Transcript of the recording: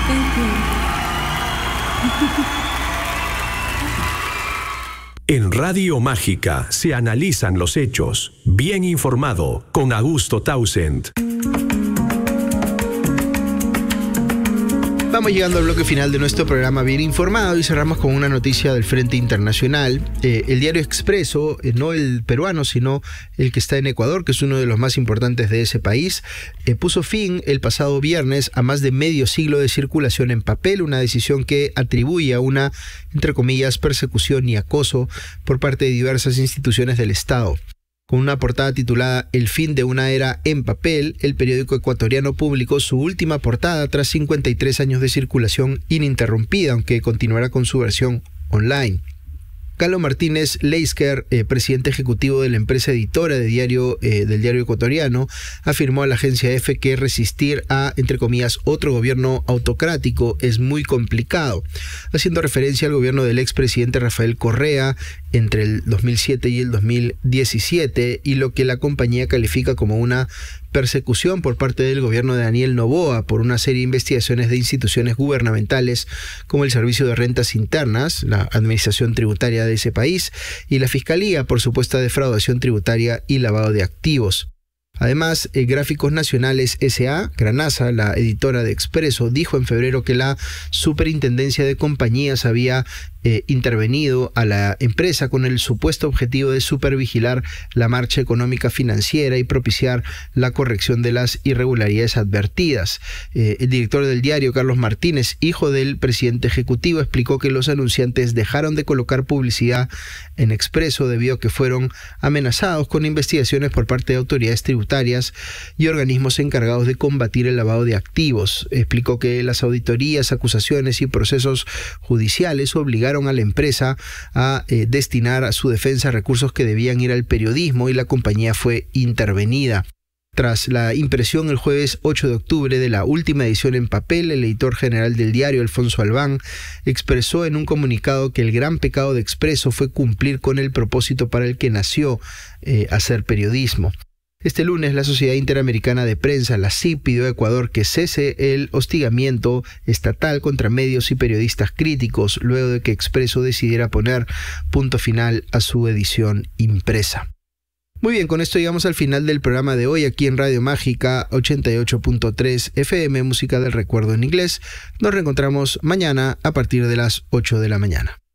Thank you. En Radio Mágica se analizan los hechos. Bien informado con Augusto Townsend. Vamos llegando al bloque final de nuestro programa Bien Informado y cerramos con una noticia del Frente Internacional. El diario Expreso, no el peruano, sino el que está en Ecuador, que es uno de los más importantes de ese país, puso fin el pasado viernes a más de medio siglo de circulación en papel, una decisión que atribuye a una, entre comillas, persecución y acoso por parte de diversas instituciones del Estado. Con una portada titulada El fin de una era en papel, el periódico ecuatoriano publicó su última portada tras 53 años de circulación ininterrumpida, aunque continuará con su versión online. Carlos Martínez Leisker, presidente ejecutivo de la empresa editora del diario ecuatoriano, afirmó a la agencia EFE que resistir a, entre comillas, otro gobierno autocrático es muy complicado, haciendo referencia al gobierno del expresidente Rafael Correa entre el 2007 y el 2017 y lo que la compañía califica como una persecución por parte del gobierno de Daniel Noboa por una serie de investigaciones de instituciones gubernamentales como el Servicio de Rentas Internas, la administración tributaria de ese país, y la Fiscalía por supuesta defraudación tributaria y lavado de activos. Además, Gráficos Nacionales S.A., Granasa, la editora de Expreso, dijo en febrero que la Superintendencia de Compañías había intervenido a la empresa con el supuesto objetivo de supervigilar la marcha económica financiera y propiciar la corrección de las irregularidades advertidas. El director del diario, Carlos Martínez, hijo del presidente ejecutivo, explicó que los anunciantes dejaron de colocar publicidad en Expreso debido a que fueron amenazados con investigaciones por parte de autoridades tributarias y organismos encargados de combatir el lavado de activos. Explicó que las auditorías, acusaciones y procesos judiciales obligaron a la empresa a destinar a su defensa recursos que debían ir al periodismo y la compañía fue intervenida. Tras la impresión el jueves 8 de octubre de la última edición en papel, el editor general del diario, Alfonso Albán, expresó en un comunicado que el gran pecado de Expreso fue cumplir con el propósito para el que nació, hacer periodismo. Este lunes, la Sociedad Interamericana de Prensa, la CIP, pidió a Ecuador que cese el hostigamiento estatal contra medios y periodistas críticos, luego de que Expreso decidiera poner punto final a su edición impresa. Muy bien, con esto llegamos al final del programa de hoy aquí en Radio Mágica 88.3 FM, música del recuerdo en inglés. Nos reencontramos mañana a partir de las 8 de la mañana.